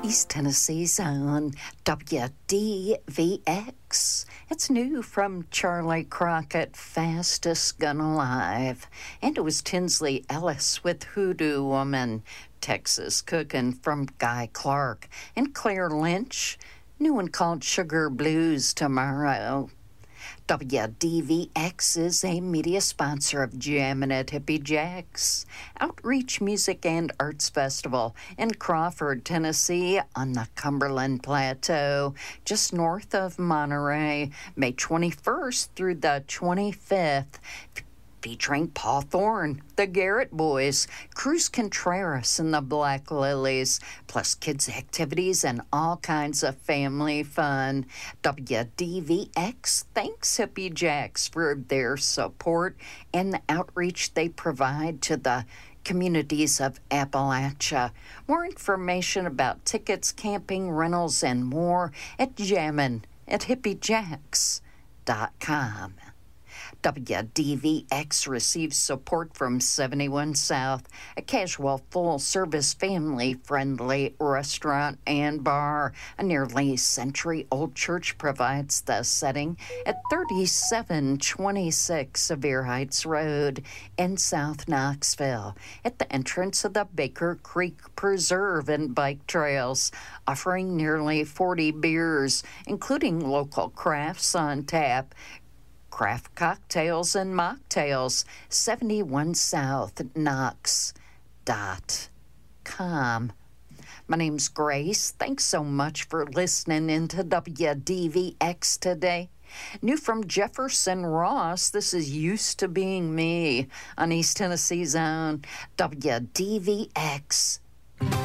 East Tennessee's own WDVX. It's new from Charlie Crockett, Fastest Gun Alive. And it was Tinsley Ellis with Hoodoo Woman, Texas Cookin' from Guy Clark, and Claire Lynch, new one called Sugar Blues Tomorrow. WDVX is a media sponsor of Jammin' at Hippie Jack's Outreach Music and Arts Festival in Crawford, Tennessee on the Cumberland Plateau, just north of Monterey, May 21st through the 25th. Featuring Paul Thorne, the Garrett Boys, Cruz Contreras, and the Black Lilies, plus kids' activities and all kinds of family fun. WDVX thanks Hippie Jacks for their support and the outreach they provide to the communities of Appalachia. More information about tickets, camping, rentals, and more at jammin'@hippiejacks.com. WDVX receives support from 71 South, a casual, full-service, family-friendly restaurant and bar. A nearly century-old church provides the setting at 3726 Sevier Heights Road in South Knoxville, at the entrance of the Baker Creek Preserve and Bike Trails, offering nearly 40 beers, including local crafts on tap, craft cocktails and mocktails. 71 South Knox.com. My name's Grace. Thanks so much for listening into WDVX today. New from Jefferson Ross, this is Used to Being Me on East Tennessee's own WDVX.